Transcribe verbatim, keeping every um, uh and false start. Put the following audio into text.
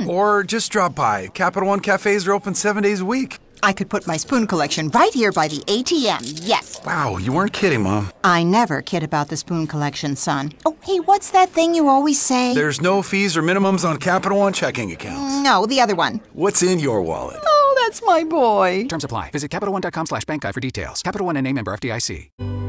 Or just drop by. Capital One cafes are open seven days a week. I could put my spoon collection right here by the A T M, yes. Wow, you weren't kidding, Mom. I never kid about the spoon collection, son. Oh, hey, what's that thing you always say? There's no fees or minimums on Capital One checking accounts. No, the other one. What's in your wallet? Oh, that's my boy. Terms apply. Visit CapitalOne.com slash bank guide for details. Capital One and a member F D I C.